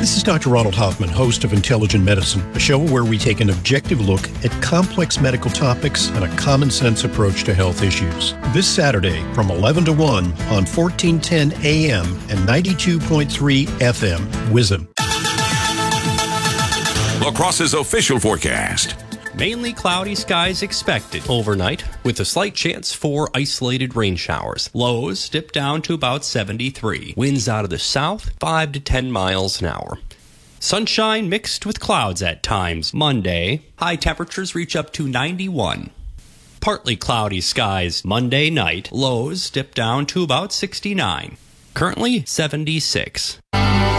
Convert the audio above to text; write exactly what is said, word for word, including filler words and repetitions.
This is Doctor Ronald Hoffman, host of Intelligent Medicine, a show where we take an objective look at complex medical topics and a common sense approach to health issues. This Saturday from eleven to one on fourteen ten A M and ninety-two point three F M, Wisdom. La Crosse's official forecast. Mainly cloudy skies expected overnight, with a slight chance for isolated rain showers. Lows dip down to about seventy-three. Winds out of the south, five to ten miles an hour. Sunshine mixed with clouds at times. Monday, high temperatures reach up to ninety-one. Partly cloudy skies Monday night. Lows dip down to about sixty-nine. Currently seventy-six.